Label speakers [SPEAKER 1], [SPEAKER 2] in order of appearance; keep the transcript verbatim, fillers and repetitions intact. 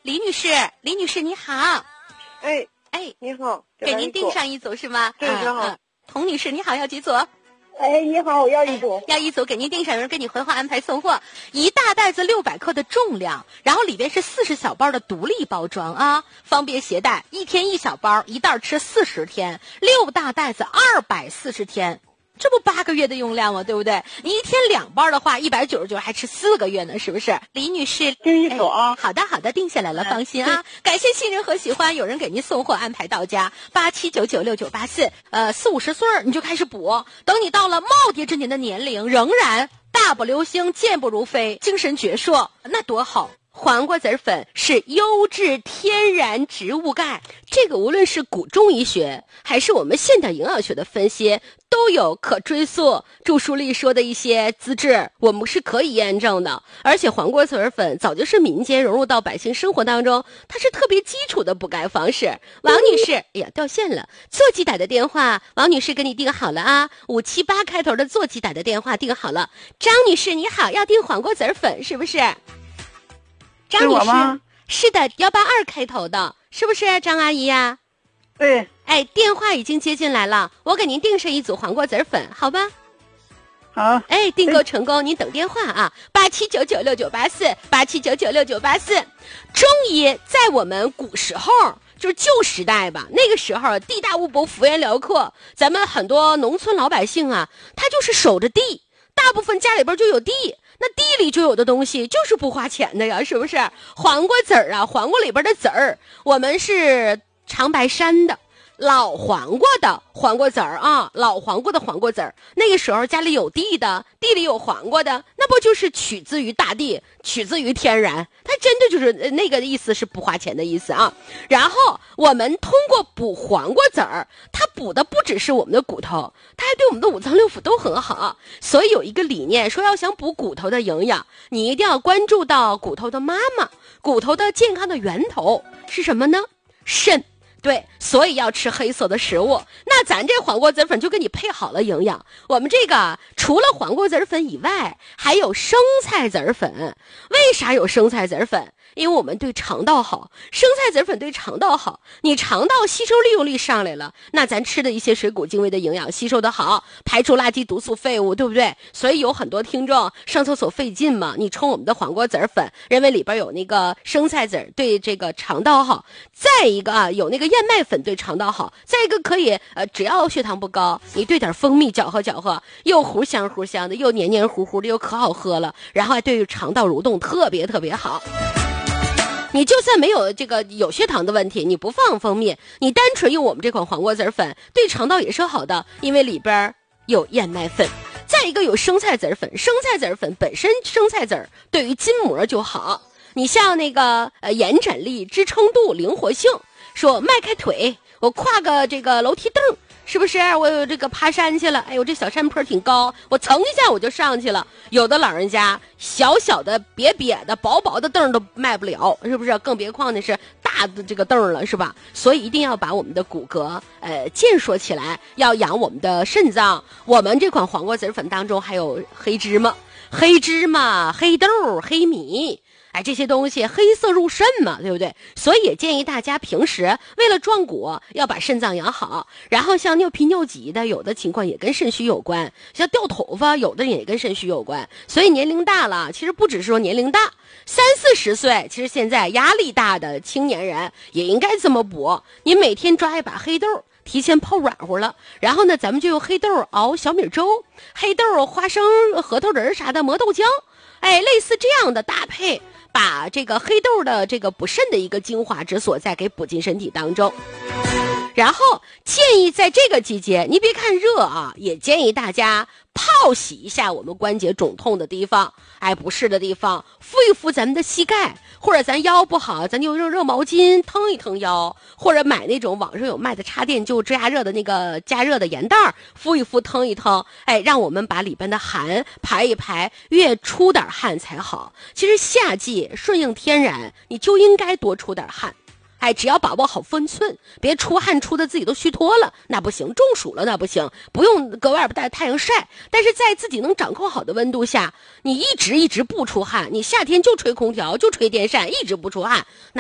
[SPEAKER 1] 李女士，李女士你好。
[SPEAKER 2] 哎
[SPEAKER 1] 哎，
[SPEAKER 2] 你好，
[SPEAKER 1] 给您订上一组是吗？
[SPEAKER 2] 对，你好。
[SPEAKER 1] 嗯，童女士你好，要几组？
[SPEAKER 2] 哎，你好，我要一组。
[SPEAKER 1] 哎、要一组，给您订上，有人给你回话安排送货，一大袋子六百克的重量，然后里边是四十小包的独立包装啊，方便携带，一天一小包，一袋吃四十天，六大袋子二百四十天。这不八个月的用量吗？对不对？你一天两包的话，一百九十九还吃四个月呢，是不是？李女士，
[SPEAKER 2] 订一组啊、
[SPEAKER 1] 哎。好的，好的，定下来了，放心啊。感谢信任和喜欢，有人给您送货安排到家，八七九九六九八四，呃，四五十岁你就开始补，等你到了耄耋之年的年龄，仍然大步流星，健步如飞，精神矍铄，那多好。黄瓜籽粉是优质天然植物钙，这个无论是古中医学还是我们现代营养学的分析，都有可追溯。著书立说的一些资质，我们是可以验证的。而且黄瓜籽粉早就是民间融入到百姓生活当中，它是特别基础的补钙方式。王女士，哎呀，掉线了，座机打的电话，王女士给你订好了啊，五七八开头的座机打的电话订好了。张女士你好，要订黄瓜籽粉是不是？张女士，是的，幺八二开头的，是不是张阿姨呀？
[SPEAKER 2] 对。
[SPEAKER 1] 哎，电话已经接进来了，我给您订上一组黄瓜籽粉，好吧？
[SPEAKER 2] 好。
[SPEAKER 1] 哎，订购成功，您等电话啊，八七九九六九八四，八七九九六九八四。中医在我们古时候，就是旧时代吧，那个时候地大物博，幅员辽阔，咱们很多农村老百姓啊，他就是守着地，大部分家里边就有地。那地里就有的东西就是不花钱的呀，是不是？黄瓜籽儿啊，黄瓜里边的籽儿，我们是长白山的老黄瓜的黄瓜籽儿啊，老黄瓜的黄瓜籽儿。那个时候家里有地的，地里有黄瓜的，那不就是取自于大地，取自于天然？它真的就是那个意思，是不花钱的意思啊。然后我们通过补黄瓜籽儿，它补的不只是我们的骨头，它还对我们的五脏六腑都很好。所以有一个理念说，要想补骨头的营养，你一定要关注到骨头的妈妈，骨头的健康的源头是什么呢？肾。对，所以要吃黑色的食物。那咱这黄瓜籽粉就给你配好了营养。我们这个除了黄瓜籽粉以外，还有生菜籽粉。为啥有生菜籽粉？因为我们对肠道好，生菜籽粉对肠道好，你肠道吸收利用率上来了，那咱吃的一些水谷精微的营养吸收的好，排除垃圾毒素废物，对不对？所以有很多听众上厕所费劲嘛，你冲我们的黄瓜籽粉，认为里边有那个生菜籽对这个肠道好。再一个啊，有那个燕麦粉对肠道好。再一个可以呃，只要血糖不高，你兑点蜂蜜搅和搅和，又糊香糊香的，又黏黏糊糊的，又可好喝了，然后还对肠道蠕动特别特别好。你就算没有这个有血糖的问题，你不放蜂蜜，你单纯用我们这款黄瓜籽粉，对肠道也是好的，因为里边有燕麦粉。再一个有生菜籽粉，生菜籽粉本身生菜籽对于筋膜就好。你像那个呃延展力、支撑度、灵活性，说迈开腿，我跨个这个楼梯凳，是不是？我有这个爬山去了，哎呦，这小山坡挺高，我蹭一下我就上去了。有的老人家小小的瘪瘪的薄薄的凳都迈不了，是不是？更别况的是大的这个凳了，是吧？所以一定要把我们的骨骼呃健硕起来，要养我们的肾脏。我们这款黄瓜籽粉当中还有黑芝麻、黑芝麻、黑豆、黑米。哎，这些东西黑色入肾嘛，对不对？所以也建议大家平时为了壮骨，要把肾脏养好。然后像尿频尿急的，有的情况也跟肾虚有关；像掉头发，有的人也跟肾虚有关。所以年龄大了，其实不只是说年龄大，三四十岁，其实现在压力大的青年人也应该这么补。你每天抓一把黑豆，提前泡软和了，然后呢，咱们就用黑豆熬小米粥，黑豆、花生、核桃仁啥的磨豆浆，哎，类似这样的搭配。把这个黑豆的这个补肾的一个精华之所在给补进身体当中。然后建议在这个季节，你别看热啊，也建议大家泡洗一下我们关节肿痛的地方，哎，不适的地方，敷一敷咱们的膝盖，或者咱腰不好，咱就用热毛巾腾一腾腰，或者买那种网上有卖的插电就加热的那个加热的盐袋，敷一敷腾一腾，哎，让我们把里边的寒排一排，越出点汗才好。其实夏季顺应天然，你就应该多出点汗。哎，只要把握好分寸，别出汗出的自己都虚脱了，那不行，中暑了那不行，不用搁外边带太阳晒，但是在自己能掌控好的温度下，你一直一直不出汗，你夏天就吹空调就吹电扇，一直不出汗，那